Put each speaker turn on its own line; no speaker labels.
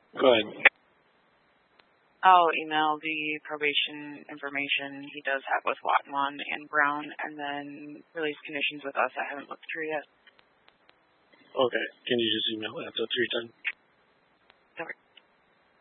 Go ahead.
I'll email the probation information he does have with Watmon and Brown, and then release conditions with us. I haven't looked through yet.
Okay. Can you just email that to 310?